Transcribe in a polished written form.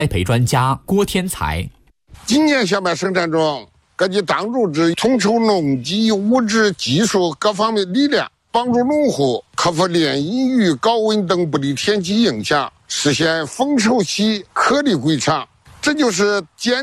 栽培专家郭天才。 今年小麦生产中，各级党组织统筹农机、物质、技术各方面力量，帮助农户克服连阴雨、高温等不利天气影响，实现丰收期颗粒归场。这就是坚